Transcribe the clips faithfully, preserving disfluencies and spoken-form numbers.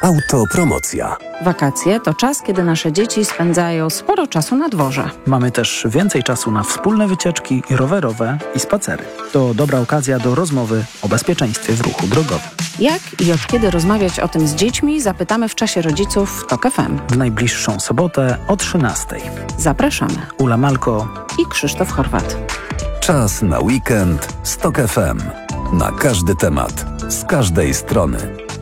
Autopromocja. Wakacje to czas, kiedy nasze dzieci spędzają sporo czasu na dworze. Mamy też więcej czasu na wspólne wycieczki i rowerowe i spacery. To dobra okazja do rozmowy o bezpieczeństwie w ruchu drogowym. Jak i od kiedy rozmawiać o tym z dziećmi, zapytamy w czasie rodziców w TOK F M. W najbliższą sobotę o trzynastej. Zapraszamy. Ula Malko i Krzysztof Horwat. Czas na weekend z TOK F M. Na każdy temat, z każdej strony.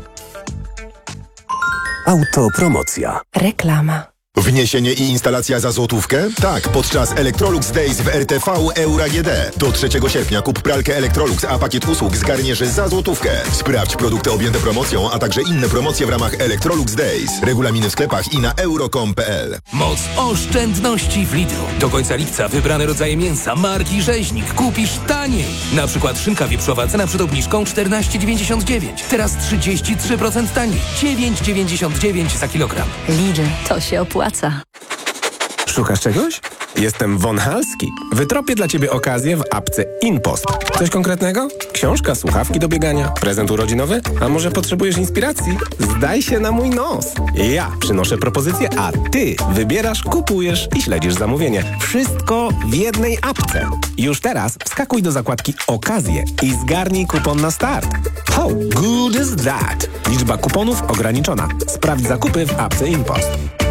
Autopromocja. Reklama. Wniesienie i instalacja za złotówkę? Tak, podczas Electrolux Days w R T V Euro G D. Do trzeciego sierpnia kup pralkę Electrolux, a pakiet usług zgarniesz za złotówkę. Sprawdź produkty objęte promocją, a także inne promocje w ramach Electrolux Days. Regulaminy w sklepach i na euro kropka com kropka p l. Moc oszczędności w Lidlu. Do końca lipca wybrane rodzaje mięsa marki Rzeźnik kupisz taniej. Na przykład szynka wieprzowa cena przed obniżką czternaście dziewięćdziesiąt dziewięć. Teraz trzydzieści trzy procent taniej. dziewięć dziewięćdziesiąt dziewięć za kilogram. Lidl, to się opłaca. Szukasz czegoś? Jestem Von Halski. Wytropię dla Ciebie okazję w apce InPost. Coś konkretnego? Książka, słuchawki do biegania, prezent urodzinowy? A może potrzebujesz inspiracji? Zdaj się na mój nos. Ja przynoszę propozycję, a Ty wybierasz, kupujesz i śledzisz zamówienie. Wszystko w jednej apce. Już teraz wskakuj do zakładki Okazje i zgarnij kupon na start. How good is that? Liczba kuponów ograniczona. Sprawdź zakupy w apce InPost.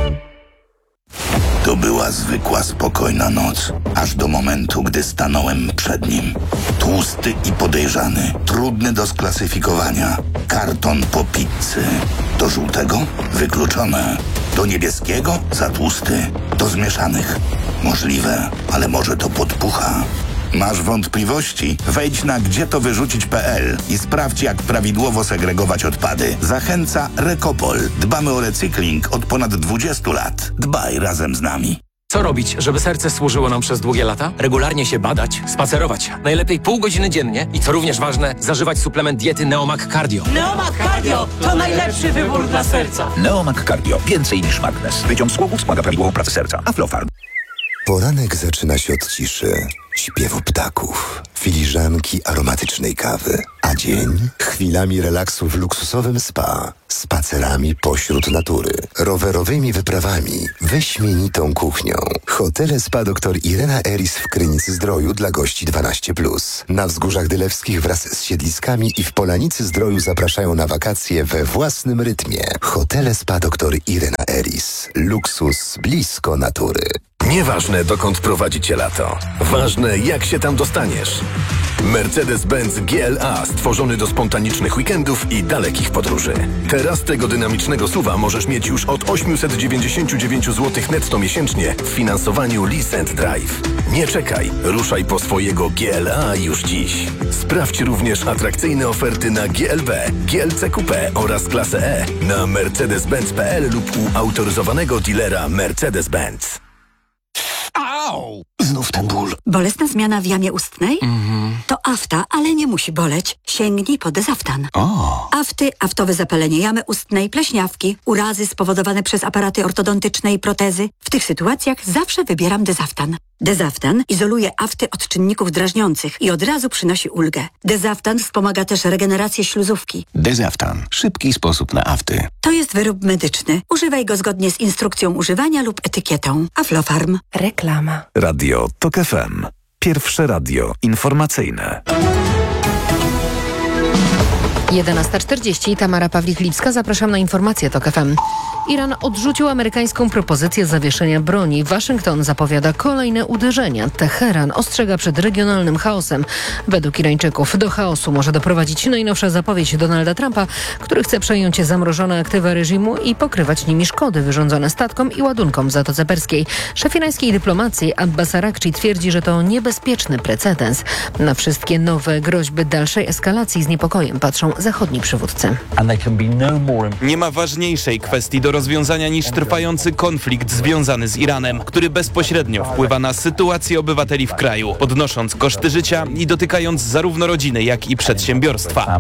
To była zwykła, spokojna noc, aż do momentu, gdy stanąłem przed nim. Tłusty i podejrzany, trudny do sklasyfikowania. Karton po pizzy. Do żółtego? Wykluczone. Do niebieskiego? Za tłusty. Do zmieszanych? Możliwe, ale może to podpucha. Masz wątpliwości? Wejdź na gdzie to wyrzucić kropka p l i sprawdź, jak prawidłowo segregować odpady. Zachęca Recopol. Dbamy o recykling od ponad dwudziestu lat. Dbaj razem z nami. Co robić, żeby serce służyło nam przez długie lata? Regularnie się badać, spacerować. Najlepiej pół godziny dziennie i co również ważne, zażywać suplement diety Neomag Cardio. Neomag Cardio to najlepszy wybór dla serca. Neomag Cardio. Więcej niż magnes. Wyciąg z głowu wspomaga prawidłową pracę serca. Aflofarm. Poranek zaczyna się od ciszy, śpiewu ptaków, filiżanki aromatycznej kawy, a dzień chwilami relaksu w luksusowym spa, spacerami pośród natury, rowerowymi wyprawami, wyśmienitą kuchnią. Hotele Spa dr Irena Eris w Krynicy-Zdroju dla gości dwanaście plus. Na Wzgórzach Dylewskich wraz z siedliskami i w Polanicy-Zdroju zapraszają na wakacje we własnym rytmie. Hotele Spa dr Irena Eris. Luksus blisko natury. Nieważne, dokąd prowadzi Cię lato. Ważne, jak się tam dostaniesz. Mercedes-Benz G L A stworzony do spontanicznych weekendów i dalekich podróży. Teraz tego dynamicznego suwa możesz mieć już od osiemset dziewięćdziesiąt dziewięć złotych netto miesięcznie w finansowaniu Lease and Drive. Nie czekaj, ruszaj po swojego G L A już dziś. Sprawdź również atrakcyjne oferty na G L B, G L C Coupe oraz klasę E na mercedes benz kropka p l lub u autoryzowanego dealera Mercedes-Benz. Au! Znów ten ból. Bolesna zmiana w jamie ustnej? Mhm. To afta, ale nie musi boleć. Sięgnij po Dezaftan. O. Afty, aftowe zapalenie jamy ustnej, pleśniawki, urazy spowodowane przez aparaty ortodontyczne i protezy. W tych sytuacjach zawsze wybieram Dezaftan. Dezaftan izoluje afty od czynników drażniących i od razu przynosi ulgę. Dezaftan wspomaga też regenerację śluzówki. Dezaftan. Szybki sposób na afty. To jest wyrób medyczny. Używaj go zgodnie z instrukcją używania lub etykietą. Aflofarm. Reklama. Radio TOK F M. Pierwsze radio informacyjne. jedenasta czterdzieści. Tamara Pawlik-Lipska. Zapraszam na informacje TOK F M. Iran odrzucił amerykańską propozycję zawieszenia broni. Waszyngton zapowiada kolejne uderzenia. Teheran ostrzega przed regionalnym chaosem. Według Irańczyków do chaosu może doprowadzić najnowsza zapowiedź Donalda Trumpa, który chce przejąć zamrożone aktywa reżimu i pokrywać nimi szkody wyrządzone statkom i ładunkom w Zatoce Perskiej. Szef irańskiej dyplomacji Abbas Arakci twierdzi, że to niebezpieczny precedens. Na wszystkie nowe groźby dalszej eskalacji z niepokojem patrzą zachodni przywódcy. Nie ma ważniejszej kwestii do rozwiązania niż trwający konflikt związany z Iranem, który bezpośrednio wpływa na sytuację obywateli w kraju, podnosząc koszty życia i dotykając zarówno rodziny, jak i przedsiębiorstwa.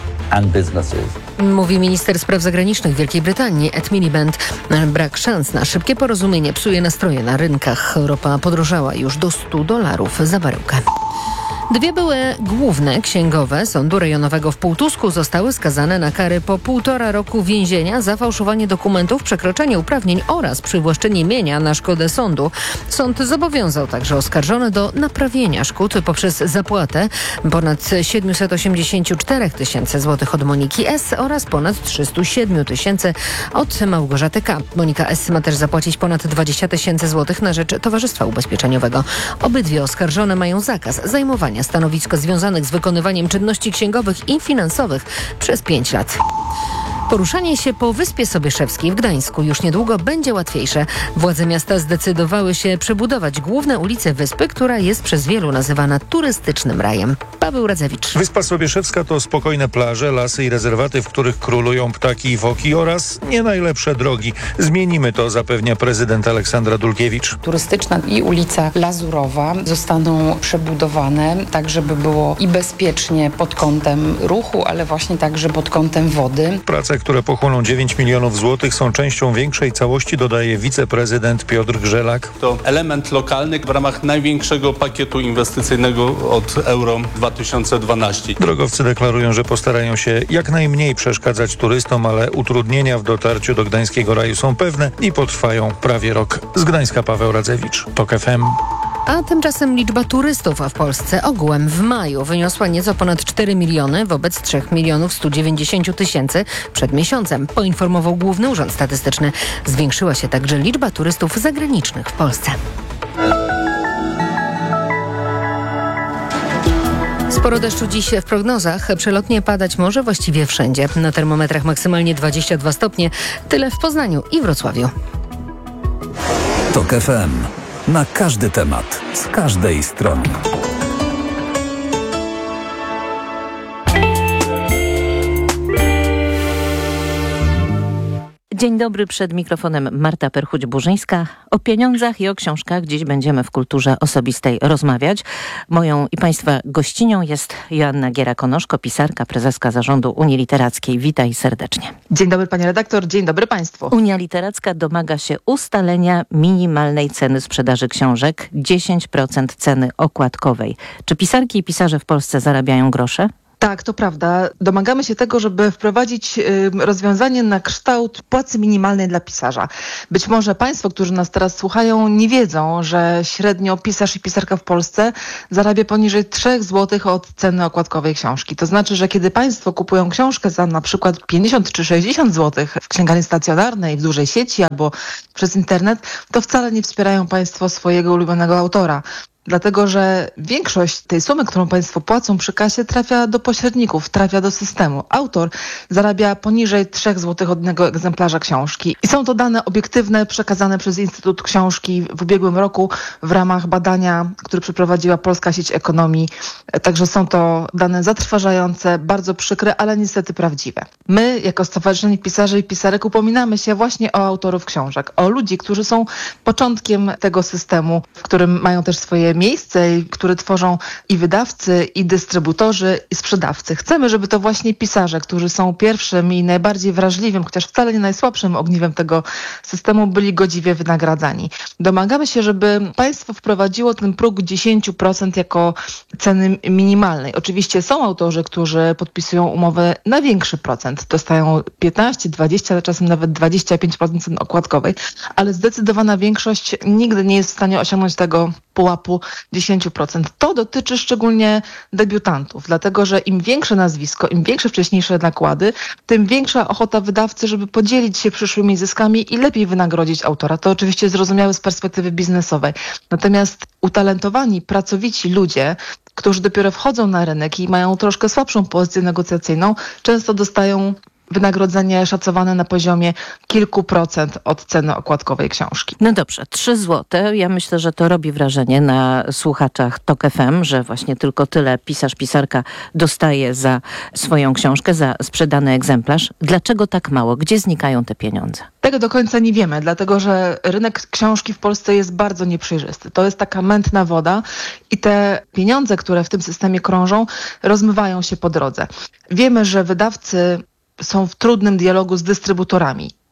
Mówi minister spraw zagranicznych Wielkiej Brytanii Ed Miliband. Brak szans na szybkie porozumienie psuje nastroje na rynkach. Ropa podrożała już do stu dolarów za baryłkę. Dwie były główne księgowe Sądu Rejonowego w Półtusku zostały skazane na kary po półtora roku więzienia za fałszowanie dokumentów, przekroczenie uprawnień oraz przywłaszczenie mienia na szkodę sądu. Sąd zobowiązał także oskarżone do naprawienia szkód poprzez zapłatę ponad siedemset osiemdziesiąt cztery tysięcy złotych od Moniki S. oraz ponad trzysta siedem tysięcy od Małgorzaty K. Monika S. ma też zapłacić ponad dwadzieścia tysięcy złotych na rzecz Towarzystwa Ubezpieczeniowego. Obydwie oskarżone mają zakaz zajmowania stanowisk związanych z wykonywaniem czynności księgowych i finansowych przez pięć lat. Poruszanie się po Wyspie Sobieszewskiej w Gdańsku już niedługo będzie łatwiejsze. Władze miasta zdecydowały się przebudować główne ulice wyspy, która jest przez wielu nazywana turystycznym rajem. Paweł Radzewicz. Wyspa Sobieszewska to spokojne plaże, lasy i rezerwaty, w których królują ptaki i foki oraz nie najlepsze drogi. Zmienimy to, zapewnia prezydent Aleksandra Dulkiewicz. Turystyczna i ulica Lazurowa zostaną przebudowane tak, żeby było i bezpiecznie pod kątem ruchu, ale właśnie także pod kątem wody. Prace, które pochłoną dziewięć milionów złotych, są częścią większej całości, dodaje wiceprezydent Piotr Grzelak. To element lokalny w ramach największego pakietu inwestycyjnego od Euro dwa tysiące dwanaście. Drogowcy deklarują, że postarają się jak najmniej przeszkadzać turystom, ale utrudnienia w dotarciu do Gdańskiego Raju są pewne i potrwają prawie rok. Z Gdańska Paweł Radzewicz, TOK F M. A tymczasem liczba turystów w Polsce ogółem w maju wyniosła nieco ponad cztery miliony wobec trzy miliony sto dziewięćdziesiąt tysięcy przed miesiącem, poinformował Główny Urząd Statystyczny. Zwiększyła się także liczba turystów zagranicznych w Polsce. Sporo deszczu dziś w prognozach. Przelotnie padać może właściwie wszędzie. Na termometrach maksymalnie dwadzieścia dwa stopnie. Tyle w Poznaniu i Wrocławiu. TOK F M. Na każdy temat, z każdej strony. Dzień dobry, przed mikrofonem Marta Perchuć-Burzyńska. O pieniądzach i o książkach dziś będziemy w Kulturze Osobistej rozmawiać. Moją i Państwa gościnią jest Joanna Giera-Konoszko, pisarka, prezeska zarządu Unii Literackiej. Witaj serdecznie. Dzień dobry Pani redaktor, dzień dobry Państwu. Unia Literacka domaga się ustalenia minimalnej ceny sprzedaży książek, dziesięć procent ceny okładkowej. Czy pisarki i pisarze w Polsce zarabiają grosze? Tak, to prawda. Domagamy się tego, żeby wprowadzić y, rozwiązanie na kształt płacy minimalnej dla pisarza. Być może Państwo, którzy nas teraz słuchają, nie wiedzą, że średnio pisarz i pisarka w Polsce zarabia poniżej trzy złote od ceny okładkowej książki. To znaczy, że kiedy Państwo kupują książkę za na przykład pięćdziesiąt czy sześćdziesiąt złotych w księgarni stacjonarnej, w dużej sieci albo przez internet, to wcale nie wspierają Państwo swojego ulubionego autora. Dlatego, że większość tej sumy, którą Państwo płacą przy kasie, trafia do pośredników, trafia do systemu. Autor zarabia poniżej trzy złote od jednego egzemplarza książki. I są to dane obiektywne przekazane przez Instytut Książki w ubiegłym roku w ramach badania, które przeprowadziła Polska Sieć Ekonomii. Także są to dane zatrważające, bardzo przykre, ale niestety prawdziwe. My, jako Stowarzyszenie Pisarzy i Pisarek, upominamy się właśnie o autorów książek, o ludzi, którzy są początkiem tego systemu, w którym mają też swoje miejsce, które tworzą i wydawcy, i dystrybutorzy, i sprzedawcy. Chcemy, żeby to właśnie pisarze, którzy są pierwszym i najbardziej wrażliwym, chociaż wcale nie najsłabszym ogniwem tego systemu, byli godziwie wynagradzani. Domagamy się, żeby państwo wprowadziło ten próg dziesięć procent jako ceny minimalnej. Oczywiście są autorzy, którzy podpisują umowę na większy procent. Dostają piętnaście, dwadzieścia, a czasem nawet dwadzieścia pięć procent ceny okładkowej, ale zdecydowana większość nigdy nie jest w stanie osiągnąć tego pułapu dziesięć procent. To dotyczy szczególnie debiutantów, dlatego że im większe nazwisko, im większe wcześniejsze nakłady, tym większa ochota wydawcy, żeby podzielić się przyszłymi zyskami i lepiej wynagrodzić autora. To oczywiście zrozumiałe z perspektywy biznesowej. Natomiast utalentowani, pracowici ludzie, którzy dopiero wchodzą na rynek i mają troszkę słabszą pozycję negocjacyjną, często dostają wynagrodzenie szacowane na poziomie kilku procent od ceny okładkowej książki. No dobrze, trzy złote. Ja myślę, że to robi wrażenie na słuchaczach TOK F M, że właśnie tylko tyle pisarz, pisarka dostaje za swoją książkę, za sprzedany egzemplarz. Dlaczego tak mało? Gdzie znikają te pieniądze? Tego do końca nie wiemy, dlatego że rynek książki w Polsce jest bardzo nieprzejrzysty. To jest taka mętna woda i te pieniądze, które w tym systemie krążą, rozmywają się po drodze. Wiemy, że wydawcy są w trudnym dialogu z dystrybutorami.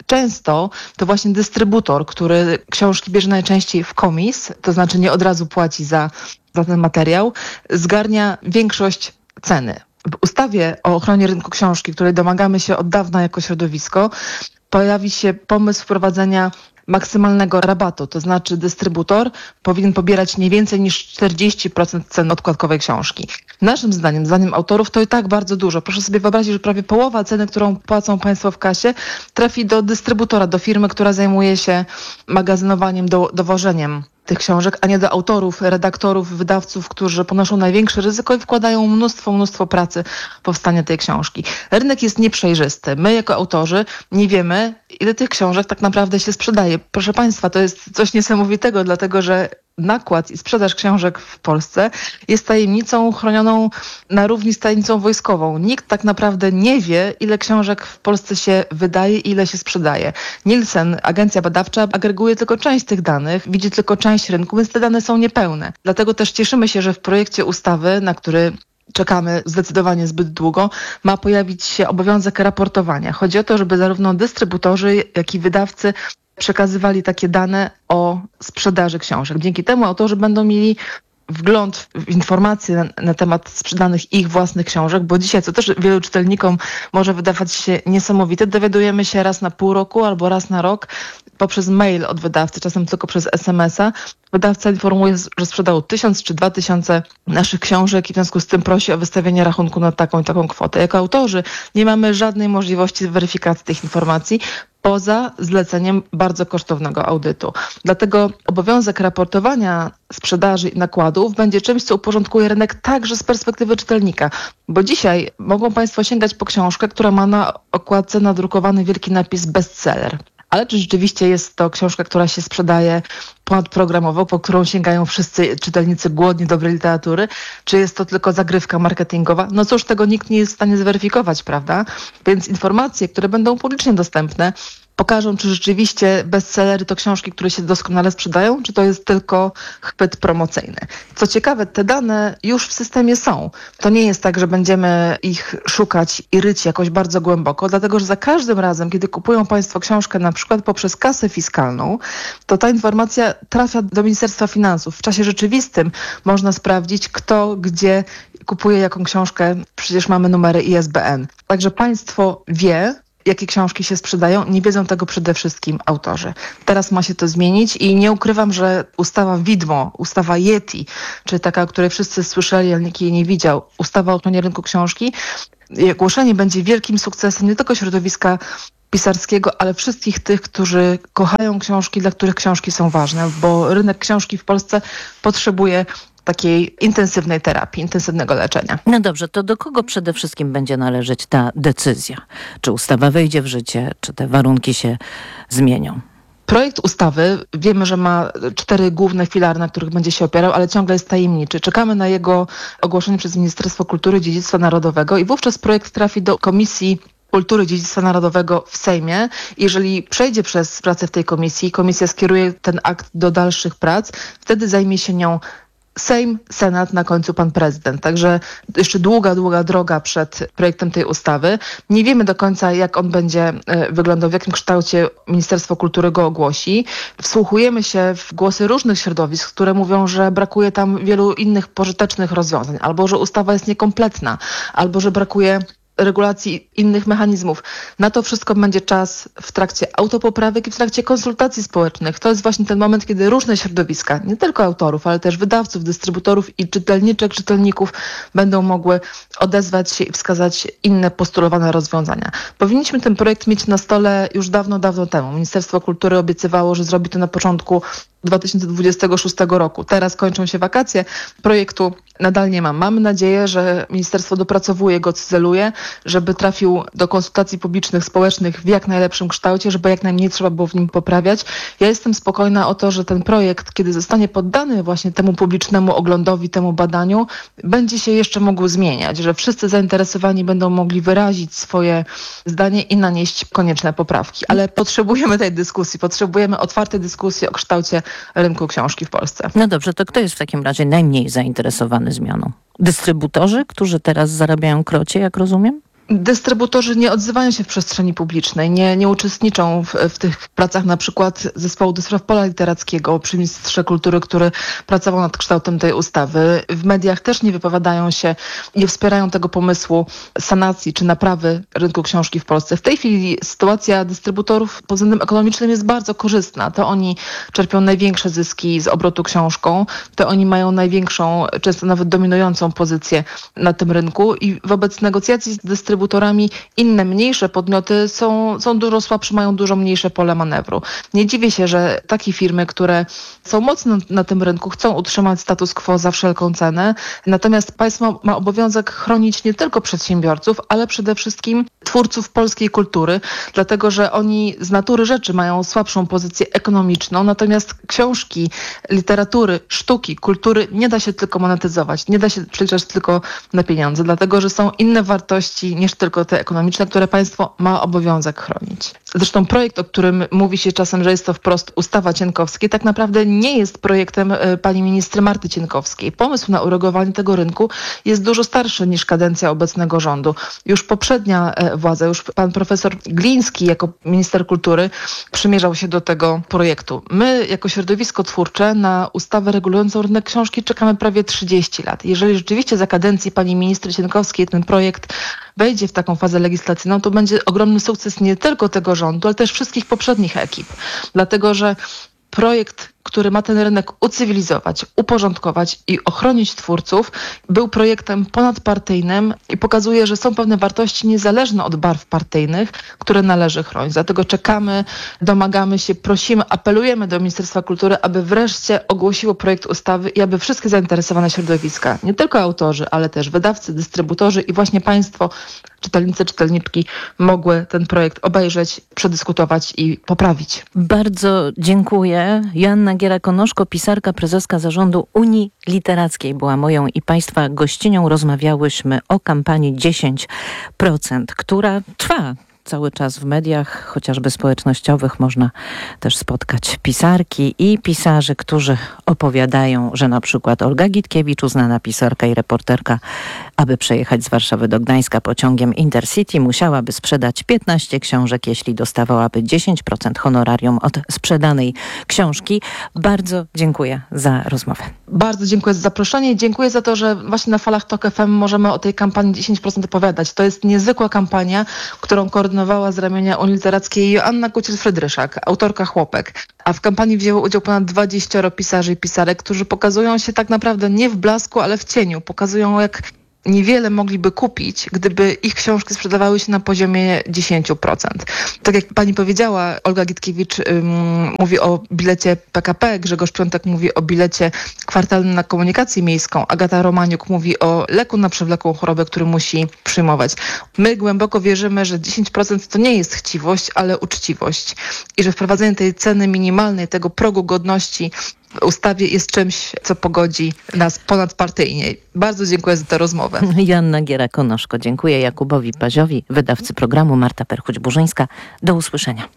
Często to właśnie dystrybutor, który książki bierze najczęściej w komis, to znaczy nie od razu płaci za, za ten materiał, zgarnia większość ceny. W ustawie o ochronie rynku książki, której domagamy się od dawna jako środowisko, pojawi się pomysł wprowadzenia maksymalnego rabatu, to znaczy dystrybutor powinien pobierać nie więcej niż czterdzieści procent ceny odkładkowej książki. Naszym zdaniem, zdaniem autorów, to i tak bardzo dużo. Proszę sobie wyobrazić, że prawie połowa ceny, którą płacą Państwo w kasie, trafi do dystrybutora, do firmy, która zajmuje się magazynowaniem, do, dowożeniem tych książek, a nie do autorów, redaktorów, wydawców, którzy ponoszą największe ryzyko i wkładają mnóstwo, mnóstwo pracy w powstanie tej książki. Rynek jest nieprzejrzysty. My jako autorzy nie wiemy, ile tych książek tak naprawdę się sprzedaje. Proszę Państwa, to jest coś niesamowitego, dlatego że nakład i sprzedaż książek w Polsce jest tajemnicą chronioną na równi z tajemnicą wojskową. Nikt tak naprawdę nie wie, ile książek w Polsce się wydaje i ile się sprzedaje. Nielsen, agencja badawcza, agreguje tylko część tych danych, widzi tylko część rynku, więc te dane są niepełne. Dlatego też cieszymy się, że w projekcie ustawy, na który czekamy zdecydowanie zbyt długo, ma pojawić się obowiązek raportowania. Chodzi o to, żeby zarówno dystrybutorzy, jak i wydawcy przekazywali takie dane o sprzedaży książek. Dzięki temu autorzy będą mieli wgląd w informacje na, na temat sprzedanych ich własnych książek, bo dzisiaj, co też wielu czytelnikom może wydawać się niesamowite, dowiadujemy się raz na pół roku albo raz na rok poprzez mail od wydawcy, czasem tylko przez es em es a. Wydawca informuje, że sprzedał tysiąc czy dwa tysiące naszych książek i w związku z tym prosi o wystawienie rachunku na taką i taką kwotę. Jako autorzy nie mamy żadnej możliwości weryfikacji tych informacji poza zleceniem bardzo kosztownego audytu. Dlatego obowiązek raportowania sprzedaży i nakładów będzie czymś, co uporządkuje rynek także z perspektywy czytelnika. Bo dzisiaj mogą Państwo sięgać po książkę, która ma na okładce nadrukowany wielki napis bestseller. Ale czy rzeczywiście jest to książka, która się sprzedaje ponadprogramowo, po którą sięgają wszyscy czytelnicy głodni dobrej literatury? Czy jest to tylko zagrywka marketingowa? No cóż, tego nikt nie jest w stanie zweryfikować, prawda? Więc informacje, które będą publicznie dostępne, pokażą, czy rzeczywiście bestsellery to książki, które się doskonale sprzedają, czy to jest tylko chwyt promocyjny. Co ciekawe, te dane już w systemie są. To nie jest tak, że będziemy ich szukać i ryć jakoś bardzo głęboko, dlatego że za każdym razem, kiedy kupują Państwo książkę na przykład poprzez kasę fiskalną, to ta informacja trafia do Ministerstwa Finansów. W czasie rzeczywistym można sprawdzić, kto, gdzie kupuje jaką książkę. Przecież mamy numery I S B N. Także państwo wie, jakie książki się sprzedają, nie wiedzą tego przede wszystkim autorzy. Teraz ma się to zmienić i nie ukrywam, że ustawa Widmo, ustawa Yeti, czy taka, o której wszyscy słyszeli, ale nikt jej nie widział, ustawa o ochronie rynku książki, jej ogłoszenie będzie wielkim sukcesem nie tylko środowiska pisarskiego, ale wszystkich tych, którzy kochają książki, dla których książki są ważne, bo rynek książki w Polsce potrzebuje takiej intensywnej terapii, intensywnego leczenia. No dobrze, to do kogo przede wszystkim będzie należeć ta decyzja? Czy ustawa wejdzie w życie, czy te warunki się zmienią? Projekt ustawy, wiemy, że ma cztery główne filary, na których będzie się opierał, ale ciągle jest tajemniczy. Czekamy na jego ogłoszenie przez Ministerstwo Kultury i Dziedzictwa Narodowego i wówczas projekt trafi do Komisji Kultury i Dziedzictwa Narodowego w Sejmie. Jeżeli przejdzie przez pracę w tej komisji, komisja skieruje ten akt do dalszych prac, wtedy zajmie się nią Sejm, Senat, na końcu pan prezydent. Także jeszcze długa, długa droga przed projektem tej ustawy. Nie wiemy do końca, jak on będzie wyglądał, w jakim kształcie Ministerstwo Kultury go ogłosi. Wsłuchujemy się w głosy różnych środowisk, które mówią, że brakuje tam wielu innych pożytecznych rozwiązań, albo że ustawa jest niekompletna, albo że brakuje regulacji innych mechanizmów. Na to wszystko będzie czas w trakcie autopoprawek i w trakcie konsultacji społecznych. To jest właśnie ten moment, kiedy różne środowiska, nie tylko autorów, ale też wydawców, dystrybutorów i czytelniczek, czytelników będą mogły odezwać się i wskazać inne postulowane rozwiązania. Powinniśmy ten projekt mieć na stole już dawno, dawno temu. Ministerstwo Kultury obiecywało, że zrobi to na początku dwa tysiące dwudziestego szóstego roku. Teraz kończą się wakacje. Projektu nadal nie ma. Mamy nadzieję, że ministerstwo dopracowuje go, cyzeluje, żeby trafił do konsultacji publicznych, społecznych w jak najlepszym kształcie, żeby jak najmniej trzeba było w nim poprawiać. Ja jestem spokojna o to, że ten projekt, kiedy zostanie poddany właśnie temu publicznemu oglądowi, temu badaniu, będzie się jeszcze mógł zmieniać, że wszyscy zainteresowani będą mogli wyrazić swoje zdanie i nanieść konieczne poprawki. Ale potrzebujemy tej dyskusji, potrzebujemy otwartej dyskusji o kształcie rynku książki w Polsce. No dobrze, to kto jest w takim razie najmniej zainteresowany zmianą? Dystrybutorzy, którzy teraz zarabiają krocie, jak rozumiem? Dystrybutorzy nie odzywają się w przestrzeni publicznej, nie, nie uczestniczą w, w tych pracach, na przykład zespołu do spraw pola literackiego przy Ministrze Kultury, który pracował nad kształtem tej ustawy. W mediach też nie wypowiadają się, nie wspierają tego pomysłu sanacji czy naprawy rynku książki w Polsce. W tej chwili sytuacja dystrybutorów pod względem ekonomicznym jest bardzo korzystna. To oni czerpią największe zyski z obrotu książką, to oni mają największą, często nawet dominującą pozycję na tym rynku i wobec negocjacji z dystrybutorami inne, mniejsze podmioty są, są dużo słabsze, mają dużo mniejsze pole manewru. Nie dziwię się, że takie firmy, które są mocne na tym rynku, chcą utrzymać status quo za wszelką cenę. Natomiast państwo ma obowiązek chronić nie tylko przedsiębiorców, ale przede wszystkim twórców polskiej kultury, dlatego że oni z natury rzeczy mają słabszą pozycję ekonomiczną, natomiast książki, literatury, sztuki, kultury nie da się tylko monetyzować, nie da się przeliczać tylko na pieniądze, dlatego że są inne wartości niż tylko te ekonomiczne, które państwo ma obowiązek chronić. Zresztą projekt, o którym mówi się czasem, że jest to wprost ustawa Cienkowskiej, tak naprawdę nie jest projektem pani ministry Marty Cienkowskiej. Pomysł na uregulowanie tego rynku jest dużo starszy niż kadencja obecnego rządu. Już poprzednia władza, już pan profesor Gliński jako minister kultury przymierzał się do tego projektu. My jako środowisko twórcze na ustawę regulującą rynek książki czekamy prawie trzydzieści lat. Jeżeli rzeczywiście za kadencji pani ministry Cienkowskiej ten projekt wejdzie w taką fazę legislacyjną, to będzie ogromny sukces nie tylko tego rządu, ale też wszystkich poprzednich ekip. Dlatego, że projekt, który ma ten rynek ucywilizować, uporządkować i ochronić twórców, był projektem ponadpartyjnym i pokazuje, że są pewne wartości niezależne od barw partyjnych, które należy chronić. Dlatego czekamy, domagamy się, prosimy, apelujemy do Ministerstwa Kultury, aby wreszcie ogłosiło projekt ustawy i aby wszystkie zainteresowane środowiska, nie tylko autorzy, ale też wydawcy, dystrybutorzy i właśnie państwo, czytelnicy, czytelniczki mogły ten projekt obejrzeć, przedyskutować i poprawić. Bardzo dziękuję. Joanna Giera-Konoszko, pisarka, prezeska zarządu Unii Literackiej, była moją i państwa gościnią. Rozmawiałyśmy o kampanii dziesięć procent, która trwa cały czas w mediach, chociażby społecznościowych. Można też spotkać pisarki i pisarzy, którzy opowiadają, że na przykład Olga Gitkiewicz, uznana pisarka i reporterka, aby przejechać z Warszawy do Gdańska pociągiem Intercity, musiałaby sprzedać piętnaście książek, jeśli dostawałaby dziesięć procent honorarium od sprzedanej książki. Bardzo dziękuję za rozmowę. Bardzo dziękuję za zaproszenie i dziękuję za to, że właśnie na falach Tok F M możemy o tej kampanii dziesięć procent opowiadać. To jest niezwykła kampania, którą koordynowała z ramienia Unii Literackiej Joanna Kuciel-Frydryszak, autorka Chłopek. A w kampanii wzięło udział ponad dwudziestu pisarzy i pisarek, którzy pokazują się tak naprawdę nie w blasku, ale w cieniu. Pokazują, jak niewiele mogliby kupić, gdyby ich książki sprzedawały się na poziomie dziesięć procent. Tak jak pani powiedziała, Olga Gitkiewicz ym, mówi o bilecie P K P, Grzegorz Piątek mówi o bilecie kwartalnym na komunikację miejską, Agata Romaniuk mówi o leku na przewlekłą chorobę, który musi przyjmować. My głęboko wierzymy, że dziesięć procent to nie jest chciwość, ale uczciwość i że wprowadzenie tej ceny minimalnej, tego progu godności w ustawie jest czymś, co pogodzi nas ponadpartyjnie. Bardzo dziękuję za tę rozmowę. Joanna Giera-Konoszko. Dziękuję Jakubowi Paziowi, wydawcy programu, Marta Perchuć-Burzyńska. Do usłyszenia.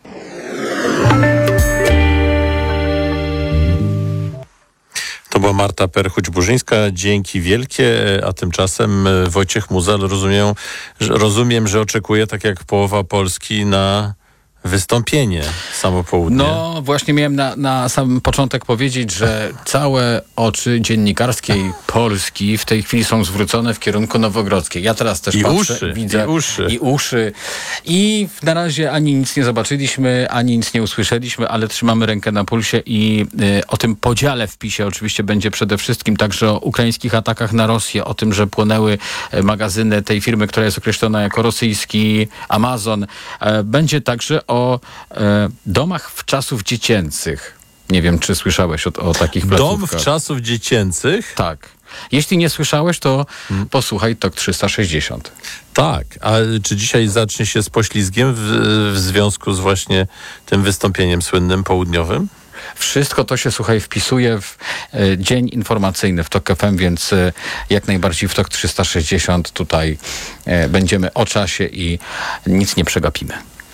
To była Marta Perchuć-Burzyńska. Dzięki wielkie, a tymczasem Wojciech Muzal, rozumiem, że, rozumiem, że oczekuje, tak jak połowa Polski, na wystąpienie samo południe. No właśnie miałem na, na sam początek powiedzieć, że całe oczy dziennikarskiej Polski w tej chwili są zwrócone w kierunku Nowogrodzkiej. Ja teraz też I patrzę, uszy, widzę i uszy. i uszy. I na razie ani nic nie zobaczyliśmy, ani nic nie usłyszeliśmy, ale trzymamy rękę na pulsie i y, o tym podziale w PiSie oczywiście będzie przede wszystkim, także o ukraińskich atakach na Rosję, o tym, że płonęły magazyny tej firmy, która jest określona jako rosyjski Amazon. E, będzie także o e, domach w czasów dziecięcych. Nie wiem, czy słyszałeś o, o takich placówkach. Dom w czasów dziecięcych? Tak. Jeśli nie słyszałeś, to hmm. posłuchaj Tok trzysta sześćdziesiąt. Tak, a czy dzisiaj zacznie się z poślizgiem w, w związku z właśnie tym wystąpieniem słynnym południowym? Wszystko to się, słuchaj, wpisuje w e, dzień informacyjny w Tok F M, więc e, jak najbardziej w Tok trzysta sześćdziesiąt tutaj e, będziemy o czasie i nic nie przegapimy.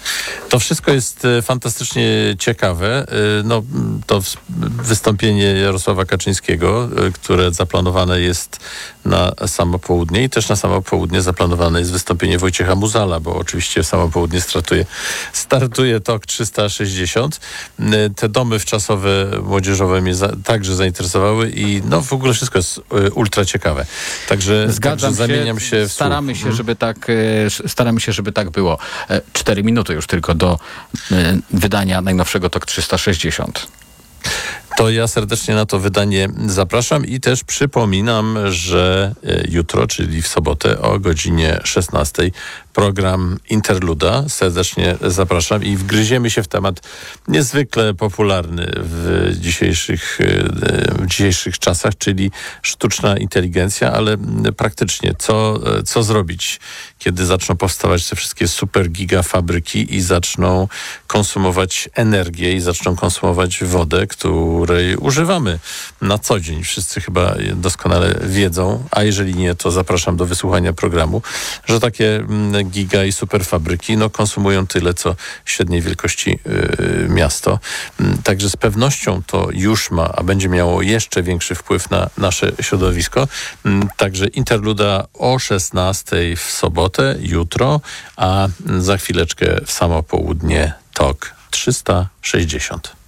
To wszystko jest fantastycznie ciekawe. No, to wystąpienie Jarosława Kaczyńskiego, które zaplanowane jest na samo południe i też na samo południe zaplanowane jest wystąpienie Wojciecha Muzala, bo oczywiście w samo południe startuje, startuje T O K trzysta sześćdziesiąt. Te domy wczasowe, młodzieżowe mnie za, także zainteresowały i no w ogóle wszystko jest ultra ciekawe. Także, Zgadzam także zamieniam się, się w staramy słuch. się, żeby tak, staramy się, żeby tak było. Cztery minuty już tylko do wydania najnowszego T O K trzysta sześćdziesiąt. To ja serdecznie na to wydanie zapraszam i też przypominam, że jutro, czyli w sobotę o godzinie szesnastej program Interluda. Serdecznie zapraszam i wgryziemy się w temat niezwykle popularny w dzisiejszych, w dzisiejszych czasach, czyli sztuczna inteligencja, ale praktycznie co, co zrobić, kiedy zaczną powstawać te wszystkie super giga fabryki i zaczną konsumować energię i zaczną konsumować wodę, której używamy na co dzień. Wszyscy chyba doskonale wiedzą, a jeżeli nie, to zapraszam do wysłuchania programu, że takie giga i superfabryki no, konsumują tyle, co średniej wielkości yy, miasto. Także z pewnością to już ma, a będzie miało jeszcze większy wpływ na nasze środowisko. Także Interluda o szesnastej w sobotę, jutro, a za chwileczkę w samo południe T O K trzysta sześćdziesiąt.